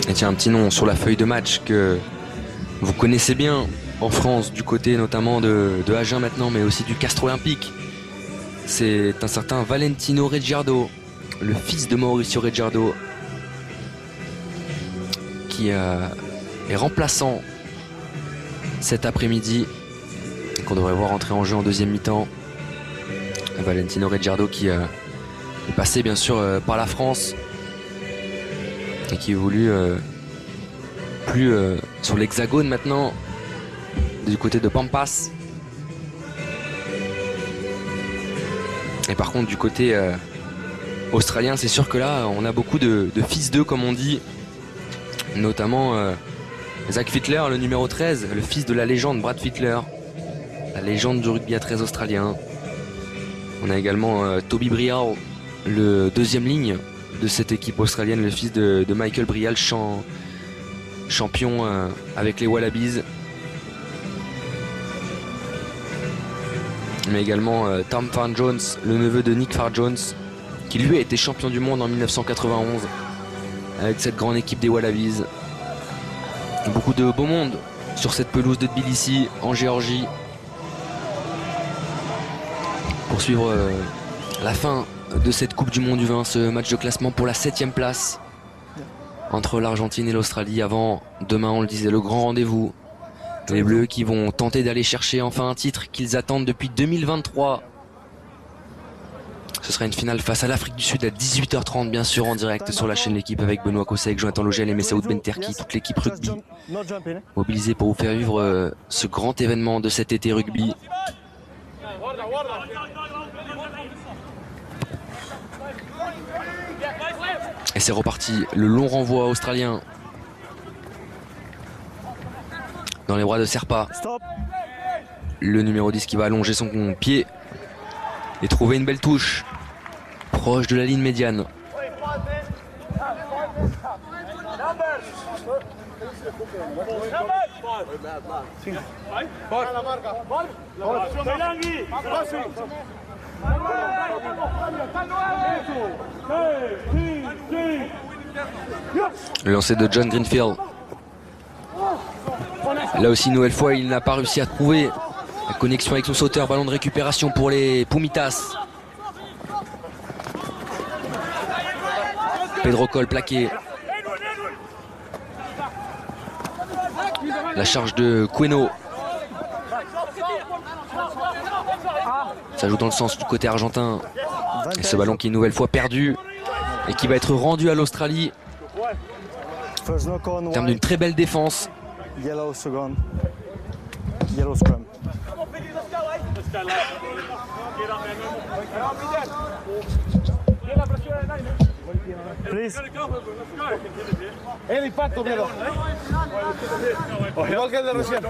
Et tiens, un petit nom sur la feuille de match que vous connaissez bien en France, du côté notamment de Agen maintenant, mais aussi du Castres Olympique. C'est un certain Valentino Reggiardo, le fils de Mauricio Reggiardo, qui est remplaçant cet après-midi, qu'on devrait voir entrer en jeu en deuxième mi-temps. Valentino Reggiardo qui est passé bien sûr par la France et qui évolue plus sur l'hexagone maintenant, du côté de Pampas. Et par contre du côté australien, c'est sûr que là on a beaucoup de fils d'eux comme on dit, notamment Zach Fittler, le numéro 13, le fils de la légende Brad Fittler, la légende du rugby à 13 australien. On a également Toby Brial, le deuxième ligne de cette équipe australienne, le fils de Michael Brial, champion avec les Wallabies. Mais également Tom Farr-Jones, le neveu de Nick Farr-Jones, qui lui a été champion du monde en 1991 avec cette grande équipe des Wallabies. Beaucoup de beau monde sur cette pelouse de Tbilissi en Géorgie pour suivre la fin de cette Coupe du Monde du vin, ce match de classement pour la 7e place entre l'Argentine et l'Australie avant demain, on le disait, le grand rendez-vous. Les Bleus qui vont tenter d'aller chercher enfin un titre qu'ils attendent depuis 2023. Ce sera une finale face à l'Afrique du Sud à 18h30 bien sûr en direct sur la chaîne L'équipe avec Benoît Cossec, Jonathan Logel et Messaoud Benterki, toute l'équipe rugby mobilisée pour vous faire vivre ce grand événement de cet été rugby. Et c'est reparti, le long renvoi australien dans les bras de Serpa. Le numéro 10 qui va allonger son pied et trouver une belle touche proche de la ligne médiane. Le lancer de John Greenfield. Là aussi, une nouvelle fois, il n'a pas réussi à trouver la connexion avec son sauteur. Ballon de récupération pour les Pumitas. Pedro Cole plaqué. La charge de Queno. Ça joue dans le sens du côté argentin. Et ce ballon qui est une nouvelle fois perdu et qui va être rendu à l'Australie. En termes d'une très belle défense. Yellow second, yellow scrum. Please. El impacto, miedo. Igual que el de recién.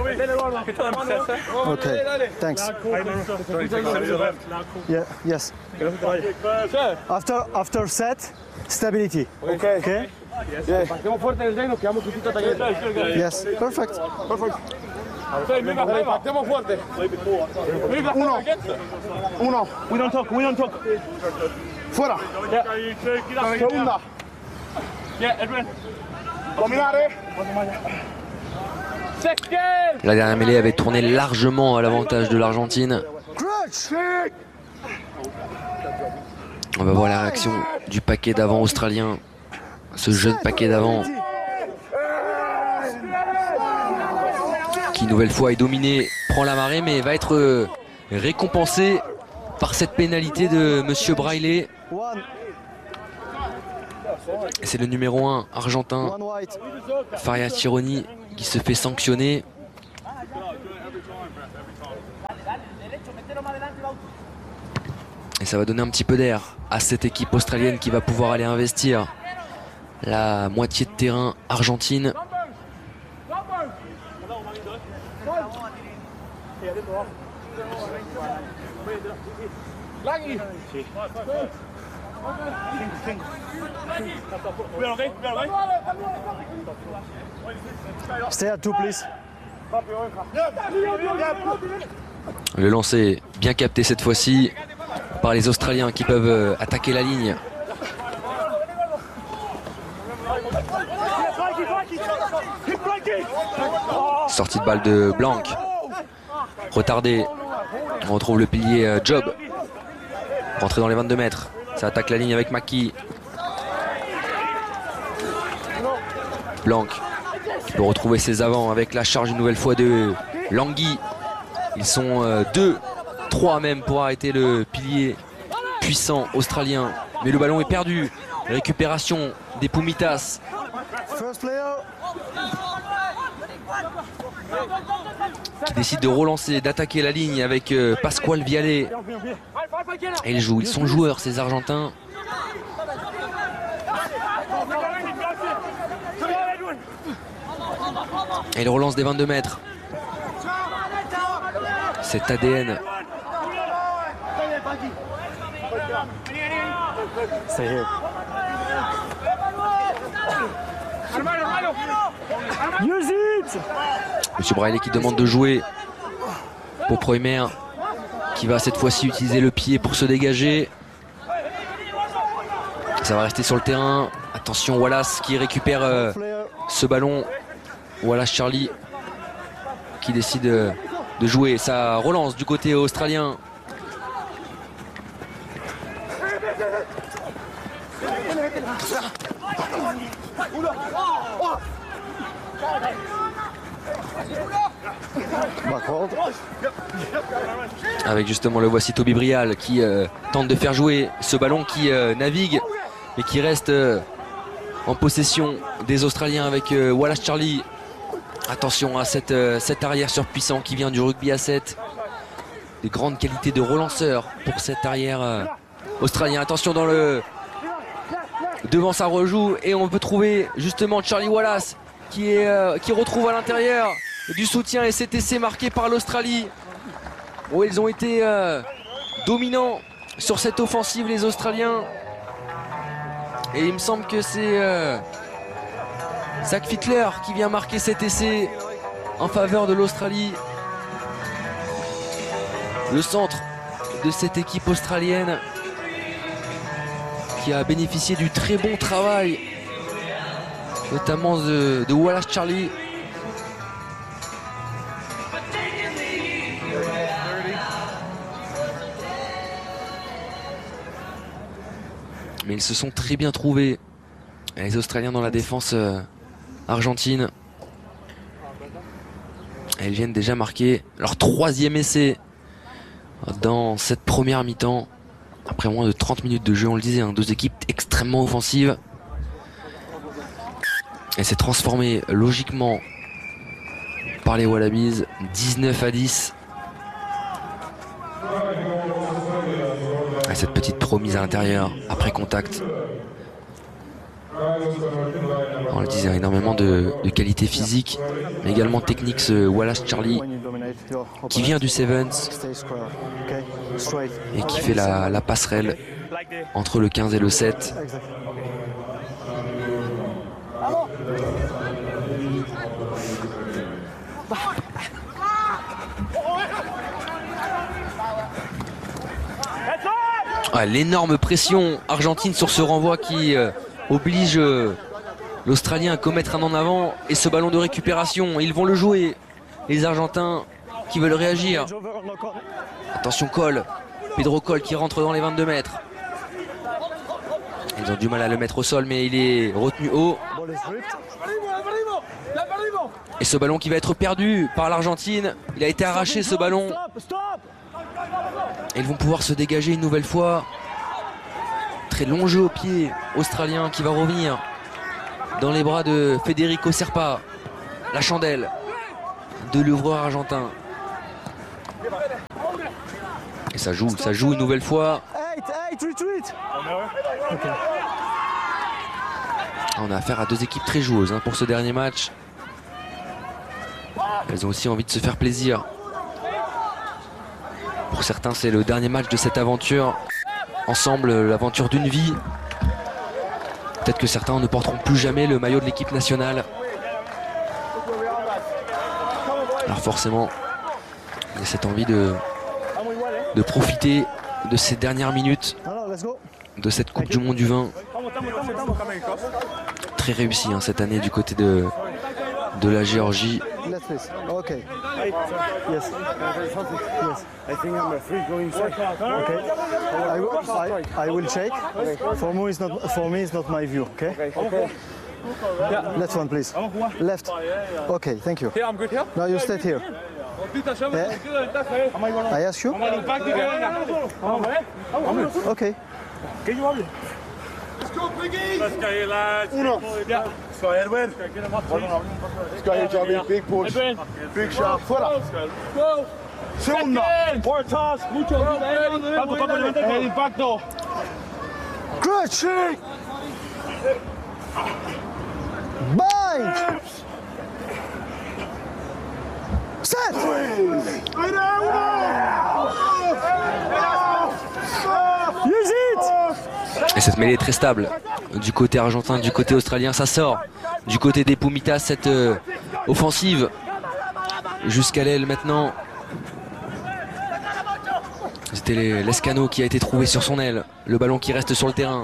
Okay, thanks. Yeah, yes. After set, stability. Okay. Okay. Impactemos fuerte en el dedo, nos quedamos justito hasta aquí. Yes, perfect. Impactemos fuerte. Uno. We don't talk. Fuera. Segunda. Dominar, La dernière mêlée avait tourné largement à l'avantage de l'Argentine. On va voir la réaction du paquet d'avant australien. Ce jeune paquet d'avant qui une nouvelle fois est dominé, prend la marée mais va être récompensé par cette pénalité de Monsieur Braille. C'est le numéro 1 argentin Faria Chironi qui se fait sanctionner. Et ça va donner un petit peu d'air à cette équipe australienne qui va pouvoir aller investir la moitié de terrain argentine. Stay at two, please. Le lancer bien capté cette fois-ci par les Australiens qui peuvent attaquer la ligne. Sortie de balle de Blanc. Retardé. On retrouve le pilier Job. Rentré dans les 22 mètres. Ça attaque la ligne avec Maki. Blanc qui peut retrouver ses avants avec la charge une nouvelle fois de Langui. Ils sont 2, 3 même pour arrêter le pilier puissant australien. Mais le ballon est perdu. Récupération des Pumitas. Qui décide de relancer, d'attaquer la ligne avec Pascual Viallet. Et ils sont joueurs ces Argentins. Et il relance des 22 mètres. Cet ADN. Monsieur Braille qui demande de jouer pour Proimer, qui va cette fois-ci utiliser le pied pour se dégager. Ça va rester sur le terrain. Attention, Wallace qui récupère ce ballon. Wallace Charlie qui décide de jouer. Ça relance du côté australien. Avec justement le voici Toby Brial qui tente de faire jouer ce ballon qui navigue mais qui reste en possession des Australiens avec Wallace Charlie. Attention à cet arrière surpuissant qui vient du rugby à 7. Des grandes qualités de relanceur pour cet arrière australien. Attention devant sa rejoue et on peut trouver justement Charlie Wallace qui retrouve à l'intérieur du soutien et cet essai marqué par l'Australie. Bon, ils ont été dominants sur cette offensive les Australiens. Et il me semble que c'est Zach Fittler qui vient marquer cet essai en faveur de l'Australie. Le centre de cette équipe australienne qui a bénéficié du très bon travail notamment de Wallace Charlie. Mais ils se sont très bien trouvés, les Australiens, dans la défense argentine. Et ils viennent déjà marquer leur 3e essai dans cette première mi-temps. Après moins de 30 minutes de jeu, on le disait, deux équipes extrêmement offensives. Et c'est transformé logiquement par les Wallabies, 19-10. Et cette petite promise à l'intérieur, après contact. On le disait, énormément de qualité physique, mais également technique, ce Wallace Charlie, qui vient du Sevens et qui fait la passerelle entre le 15 et le 7. Ah, l'énorme pression argentine sur ce renvoi qui oblige l'Australien à commettre un en avant. Et ce ballon de récupération, ils vont le jouer, les Argentins qui veulent réagir. Attention Cole, Pedro Cole qui rentre dans les 22 mètres. Ils ont du mal à le mettre au sol, mais il est retenu haut. Et ce ballon qui va être perdu par l'Argentine. Il a été arraché, ce ballon. Et ils vont pouvoir se dégager une nouvelle fois. Très long jeu au pied australien qui va revenir dans les bras de Federico Serpa. La chandelle de l'ouvreur argentin. Et ça joue une nouvelle fois. On a affaire à deux équipes très joueuses pour ce dernier match. Elles ont aussi envie de se faire plaisir. Pour certains, c'est le dernier match de cette aventure. Ensemble, l'aventure d'une vie. Peut-être que certains ne porteront plus jamais le maillot de l'équipe nationale. Alors forcément, il y a cette envie de profiter de ces dernières minutes de cette Coupe du Monde du vin. très réussi hein, cette année du côté de la Géorgie. Let's please. Okay. Yes. Yes. I think I'm a free going inside. Okay. I will check. For me, it's not my view. Okay. Okay. Left one, please. Left. Okay. Thank you. Here, I'm good here. Now you stay here. I ask you. Okay. Let's go, Piggy! Let's go, you lads. Uno. Yeah. Let's go, Edwin. Let's go, here, Johnny. Big push. Big shot. Fuera. Go. Segunda. Puertas. Mucho. El impacto. Good shake. Bind. Set. Use it. Et cette mêlée est très stable. Du côté argentin, du côté australien, ça sort. Du côté des Pumitas, cette offensive. Jusqu'à l'aile maintenant. C'était Lescano qui a été trouvé sur son aile. Le ballon qui reste sur le terrain.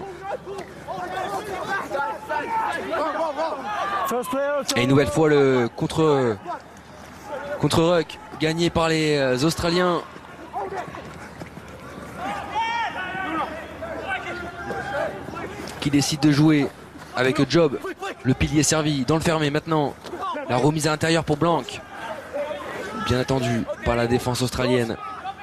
Et une nouvelle fois le contre-ruck gagné par les Australiens. Qui décide de jouer avec Job. Le pilier servi dans le fermé maintenant. La remise à l'intérieur pour Blanc. Bien attendu par la défense australienne.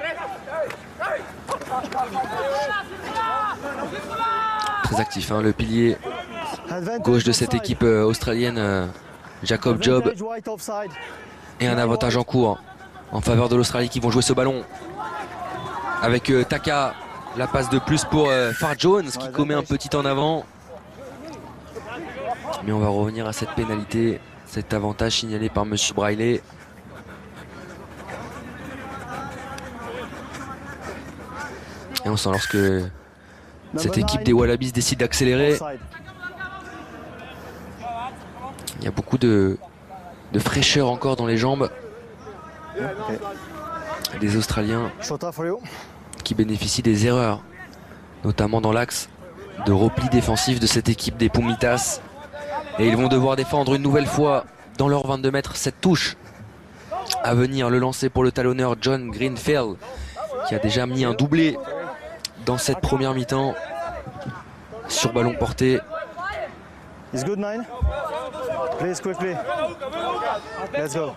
Très actif hein, le pilier gauche de cette équipe australienne, Jacob Job. Et un avantage en cours en faveur de l'Australie qui vont jouer ce ballon. Avec Taka, la passe de plus pour Far Jones qui commet un petit en avant. Mais on va revenir à cette pénalité, cet avantage signalé par Monsieur Braillet. Et on sent lorsque cette équipe des Wallabies décide d'accélérer. Il y a beaucoup de fraîcheur encore dans les jambes des Australiens qui bénéficient des erreurs, notamment dans l'axe de repli défensif de cette équipe des Pumitas. Et ils vont devoir défendre une nouvelle fois dans leurs 22 mètres cette touche à venir. Le lancer pour le talonneur John Greenfield qui a déjà mis un doublé dans cette première mi-temps sur ballon porté. It's good, 9. Please, quickly. Let's go.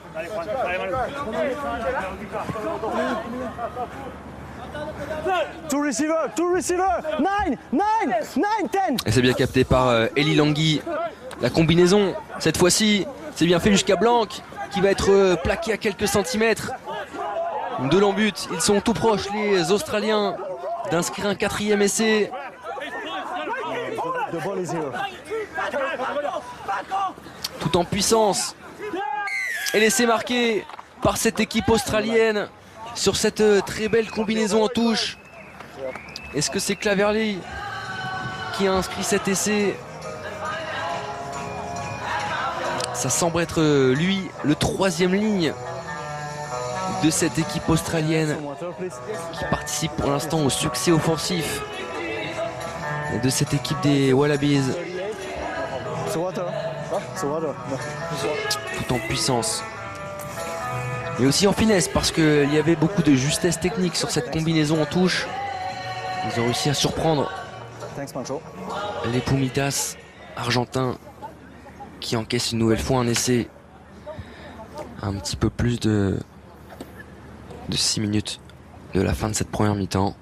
Two receiver, 9, 10. Et c'est bien capté par Eli Langui. La combinaison, cette fois-ci, c'est bien fait jusqu'à Blanc qui va être plaqué à quelques centimètres de l'embut. Ils sont tout proches, les Australiens, d'inscrire un 4e essai. Tout en puissance. Et l'essai marqué par cette équipe australienne sur cette très belle combinaison en touche. Est-ce que c'est Claverley qui a inscrit cet essai? Ça semble être lui, le 3e ligne de cette équipe australienne qui participe pour l'instant au succès offensif de cette équipe des Wallabies. Tout en puissance. Mais aussi en finesse parce qu'il y avait beaucoup de justesse technique sur cette combinaison en touche. Ils ont réussi à surprendre les Pumitas argentins qui encaissent une nouvelle fois un essai. Un petit peu plus de 6 minutes de la fin de cette première mi-temps.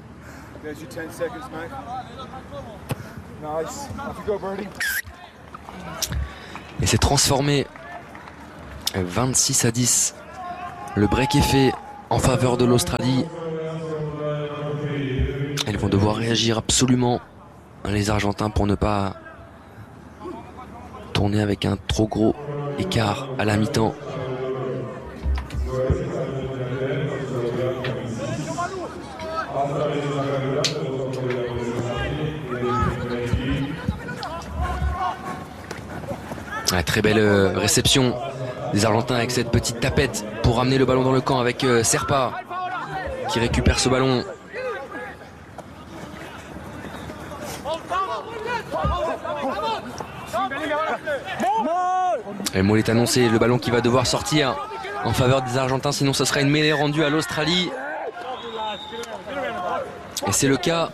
Et c'est transformé 26-10. Le break est fait en faveur de l'Australie. Ils vont devoir réagir absolument, les Argentins, pour ne pas tourner avec un trop gros écart à la mi-temps. Ah, très belle réception des Argentins avec cette petite tapette pour ramener le ballon dans le camp avec Serpa qui récupère ce ballon. Et le mot est annoncé, le ballon qui va devoir sortir en faveur des Argentins, sinon ce sera une mêlée rendue à l'Australie. Et c'est le cas.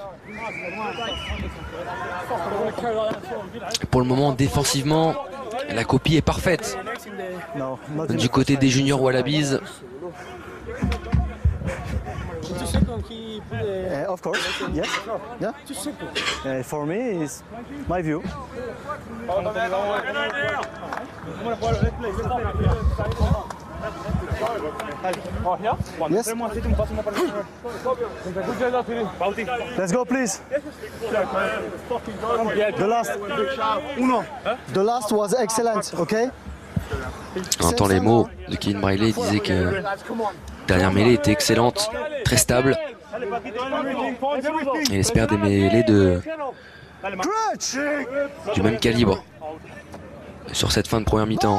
Pour le moment, défensivement, la copie est parfaite. Du côté des juniors Wallabies. Of course, yes, yeah. For me, it's my view. Yes. Let's go, please. The last was excellent, okay? On entend les mots de Kevin Briley, il disait que la dernière mêlée était excellente, très stable. Et il espère des mêlées du même calibre sur cette fin de première mi-temps.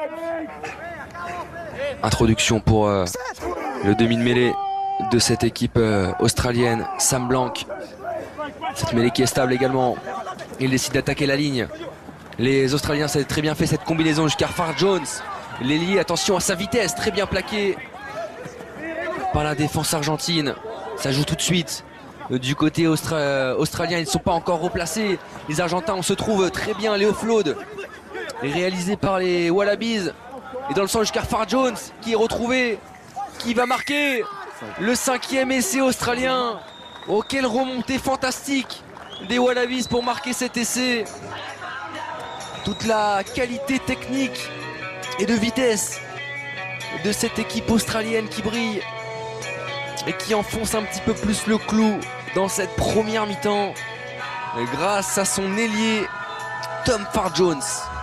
Introduction pour le demi de mêlée de cette équipe australienne, Sam Blanc. Cette mêlée qui est stable également. Il décide d'attaquer la ligne. Les Australiens, ça a très bien fait cette combinaison jusqu'à Farr Jones. L'ailier, attention à sa vitesse, très bien plaqué par la défense argentine. Ça joue tout de suite. Du côté australien, ils ne sont pas encore replacés. Les Argentins, on se trouve très bien. Léo Flaude, réalisé par les Wallabies. Et dans le sens jusqu'à Farr Jones, qui est retrouvé, qui va marquer le 5e essai australien. Oh, quelle remontée fantastique des Wallabies pour marquer cet essai. Toute la qualité technique et de vitesse de cette équipe australienne qui brille et qui enfonce un petit peu plus le clou dans cette première mi-temps grâce à son ailier Tom Farr Jones.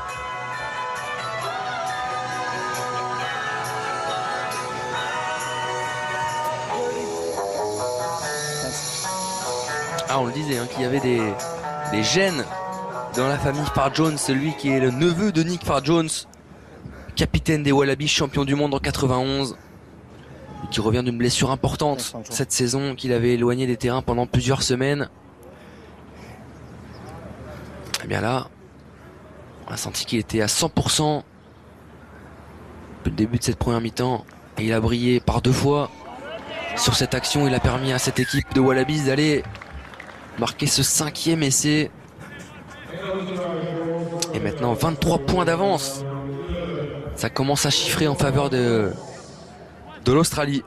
Ah, on le disait qu'il y avait des gènes dans la famille Farr Jones, celui qui est le neveu de Nick Farr Jones, capitaine des Wallabies, champion du monde en 91, et qui revient d'une blessure importante cette saison, qu'il avait éloigné des terrains pendant plusieurs semaines. Et bien là, on a senti qu'il était à 100% depuis le début de cette première mi-temps, et il a brillé par 2 fois sur cette action. Il a permis à cette équipe de Wallabies d'aller marquer ce 5e essai. Et maintenant 23 points d'avance. Ça commence à chiffrer en faveur de l'Australie.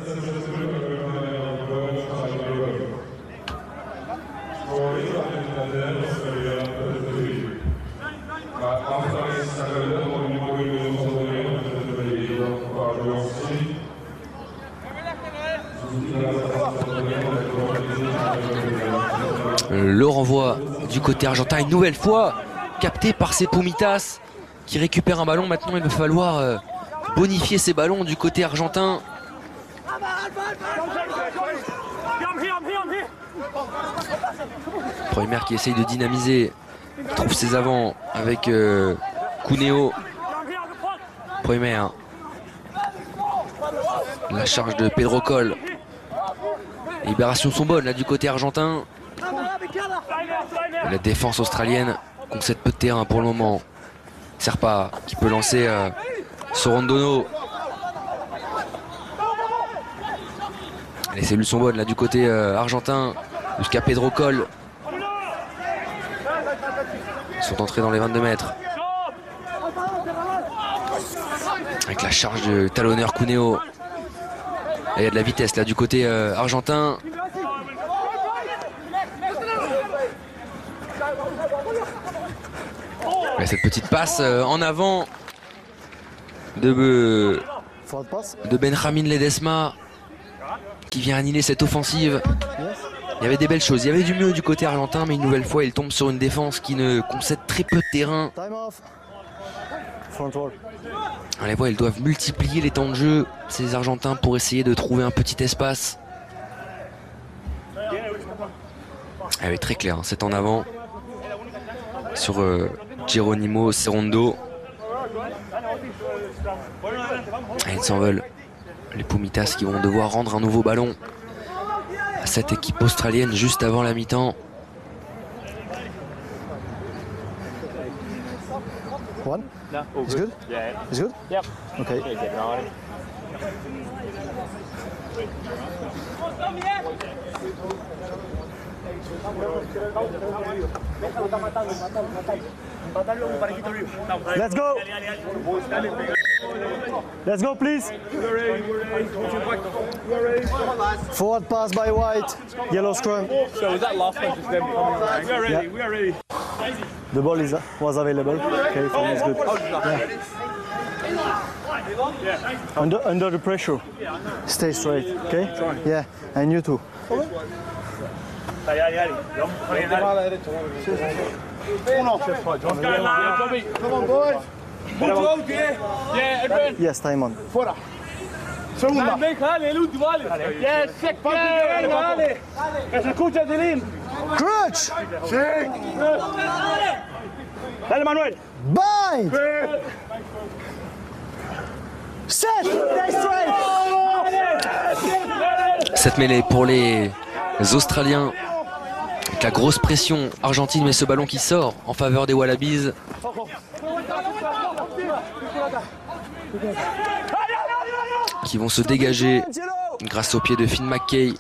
Le renvoi du côté argentin une nouvelle fois capté par Sepumitas qui récupère un ballon. Maintenant il va falloir bonifier ces ballons du côté argentin. Premier qui essaye de dynamiser, il trouve ses avants avec Cuneo. Premier, la charge de Pedro Coll. Les libérations sont bonnes là du côté argentin. La défense australienne concède peu de terrain pour le moment. Serpa qui peut lancer Sorondono. Les cellules sont bonnes là du côté argentin jusqu'à Pedro Coll. Ils sont entrés dans les 22 mètres. Avec la charge de talonneur Cuneo. Et il y a de la vitesse là du côté argentin. Et cette petite passe en avant de Benjamin Ledesma qui vient annihiler cette offensive. Il y avait des belles choses, il y avait du mieux du côté argentin, mais une nouvelle fois il tombe sur une défense qui ne concède très peu de terrain. On les voit, ils doivent multiplier les temps de jeu, ces Argentins, pour essayer de trouver un petit espace. Elle est très claire, c'est en avant sur Geronimo Cerondo. Et ils s'en veulent. Les Pumitas qui vont devoir rendre un nouveau ballon à cette équipe australienne juste avant la mi-temps. One? No, all It's good? Yeah. It's good? Yep. Okay. Yeah, get an eye. Let's go! Let's go, please! Forward pass by White. Yellow scrum. So was that last one just them coming around? We are ready, Yeah. we are ready. The ball was available. Okay, for me it's good. Yeah. Under the pressure. Stay straight, okay? Yeah, and you too. Come on, boys. Good road, yeah, Edwin. Yes, time on. Fuera. Segunda. Dale, el último, dale. Yes, dale. Que se escucha, Tilín. Crutch! Dale, Manuel. Bind! Set! Stay straight! Cette mêlée pour les Australiens. Avec la grosse pression argentine, mais ce ballon qui sort en faveur des Wallabies. Qui vont se dégager grâce au pied de Finn McKay.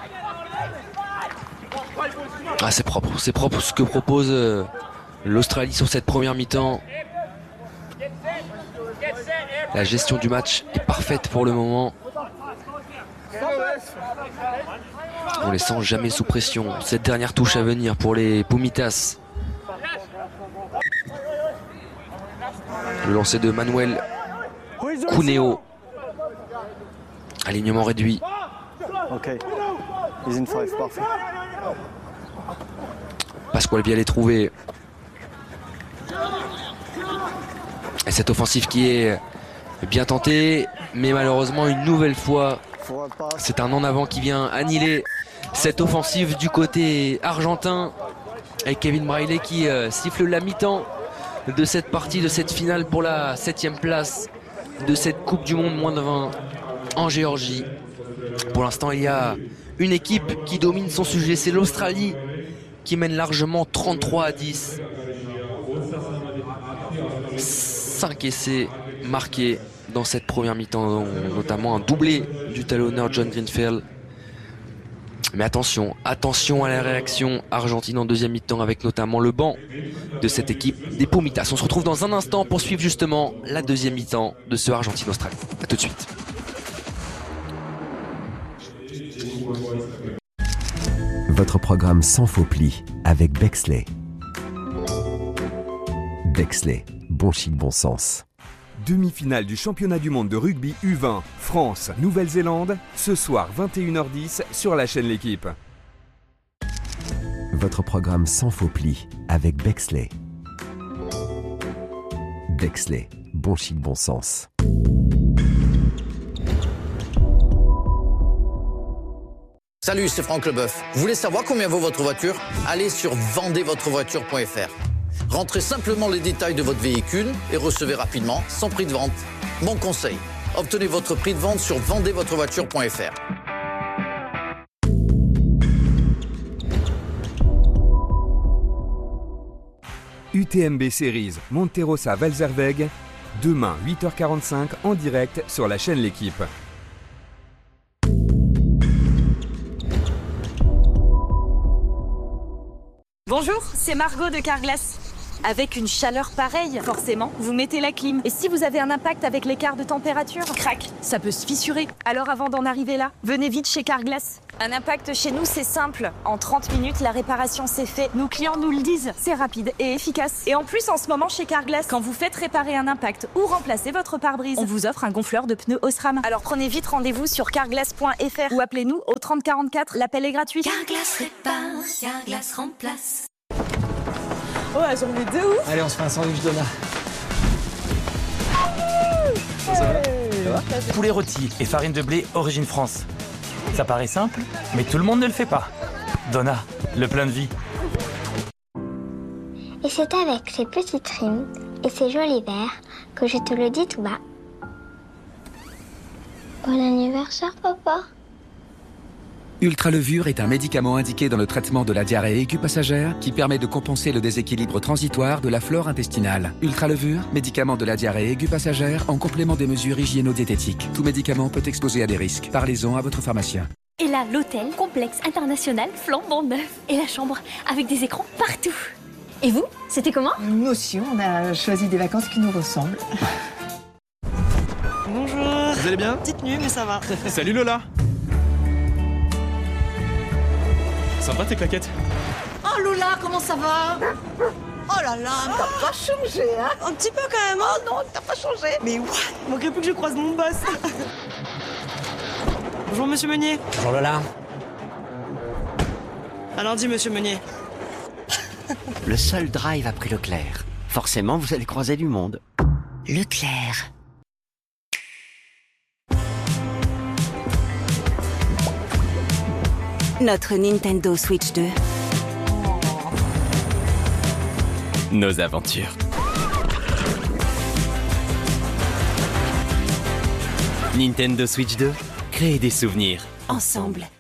Ah, c'est propre ce que propose l'Australie sur cette première mi-temps. La gestion du match est parfaite pour le moment. On les sent jamais sous pression. Cette dernière touche à venir pour les Pumitas. Le lancer de Manuel Cuneo. Alignement réduit. Ok. He's in 5, parfait. Pasquale Vial est trouvé. Et cette offensive qui est bien tentée, mais malheureusement une nouvelle fois, Forward pass. c'est un en avant qui vient annihiler cette offensive du côté argentin. Et Kevin Brailey qui siffle la mi-temps de cette partie, de cette finale pour la 7e place de cette Coupe du Monde -20 en Géorgie. Pour l'instant, il y a une équipe qui domine son sujet, c'est l'Australie qui mène largement 33-10. 5 essais marqués dans cette première mi-temps, notamment un doublé du talonneur John Greenfield. Mais attention à la réaction argentine en deuxième mi-temps avec notamment le banc de cette équipe des Pumitas. On se retrouve dans un instant pour suivre justement la deuxième mi-temps de ce Argentine-Australie. A tout de suite. Votre programme sans faux pli avec Bexley. Bexley, bon chic, bon sens. Demi-finale du championnat du monde de rugby U20, France, Nouvelle-Zélande, ce soir 21h10 sur la chaîne L'Équipe. Votre programme sans faux pli avec Bexley. Bexley, bon chic, bon sens. Salut, c'est Franck Leboeuf. Vous voulez savoir combien vaut votre voiture? Allez sur vendezvotrevoiture.fr. Rentrez simplement les détails de votre véhicule et recevez rapidement son prix de vente. Mon conseil, obtenez votre prix de vente sur vendezvotrevoiture.fr. UTMB Series Monterosa Valzerweg, demain 8h45 en direct sur la chaîne L'Équipe. Bonjour, c'est Margot de Carglass. Avec une chaleur pareille, forcément, vous mettez la clim. Et si vous avez un impact avec l'écart de température, crac, ça peut se fissurer. Alors avant d'en arriver là, venez vite chez Carglass. Un impact chez nous, c'est simple. En 30 minutes, la réparation c'est fait. Nos clients nous le disent, c'est rapide et efficace. Et en plus, en ce moment, chez Carglass, quand vous faites réparer un impact ou remplacer votre pare-brise, on vous offre un gonfleur de pneus Osram. Alors prenez vite rendez-vous sur carglass.fr ou appelez-nous au 30 44, l'appel est gratuit. Carglass répare, Carglass remplace. Oh, elles ont mis de ouf. Allez, on se fait un sandwich Donna. Poulet rôti et farine de blé origine France. Ça paraît simple, mais tout le monde ne le fait pas. Donna, le plein de vie. Et c'est avec ces petites rimes et ces jolis vers que je te le dis tout bas. Bon anniversaire, papa. Ultralevure est un médicament indiqué dans le traitement de la diarrhée aiguë passagère qui permet de compenser le déséquilibre transitoire de la flore intestinale. Ultralevure, médicament de la diarrhée aiguë passagère en complément des mesures hygiéno-diététiques. Tout médicament peut exposer à des risques. Parlez-en à votre pharmacien. Et là, l'hôtel, complexe international, flambant neuf. Et la chambre, avec des écrans partout. Et vous, c'était comment? Nous aussi, on a choisi des vacances qui nous ressemblent. Bonjour. Vous allez bien? Petite nuit, mais ça va. Salut Lola. Sympa tes claquettes. Oh Lola, comment ça va? Oh là là, T'as pas changé, hein? un petit peu quand même. Oh non, t'as pas changé. Mais what? Il manquerait plus que je croise mon boss. Bonjour Monsieur Meunier. Bonjour Lola. À lundi Monsieur Meunier. Le seul drive après Leclerc. Forcément, vous allez croiser du monde. Leclerc. Notre Nintendo Switch 2. Nos aventures. Nintendo Switch 2, créer des souvenirs. Ensemble.